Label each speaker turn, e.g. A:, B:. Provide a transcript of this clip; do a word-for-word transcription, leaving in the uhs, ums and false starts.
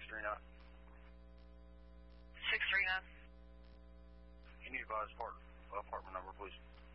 A: three nine.
B: six three nine.
A: Can you advise part, apartment number, please?